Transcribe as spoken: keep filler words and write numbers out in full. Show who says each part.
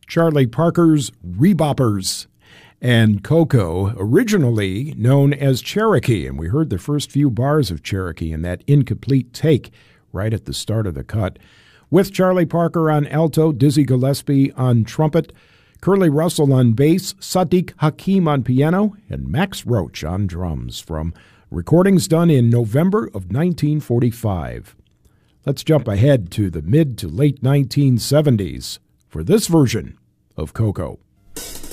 Speaker 1: Charlie Parker's Reboppers, and Coco, originally known as Cherokee, and we heard the first few bars of Cherokee in that incomplete take right at the start of the cut, with Charlie Parker on alto, Dizzy Gillespie on trumpet, Curly Russell on bass, Sadiq Hakim on piano, and Max Roach on drums from recordings done in November of nineteen forty-five. Let's jump ahead to the mid to late nineteen seventies for this version of Coco.